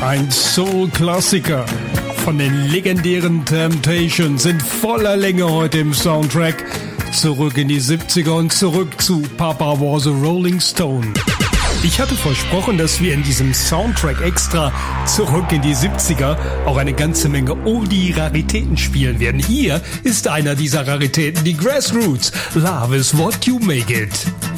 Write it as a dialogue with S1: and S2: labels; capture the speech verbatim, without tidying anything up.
S1: Ein Soul-Klassiker von den legendären Temptations in voller Länge heute im Soundtrack. Zurück in die siebziger und zurück zu Papa Was a Rolling Stone. Ich hatte versprochen, dass wir in diesem Soundtrack extra zurück in die siebziger auch eine ganze Menge Oldie-Raritäten spielen werden. Hier ist einer dieser Raritäten, die Grassroots. Love is what you make it.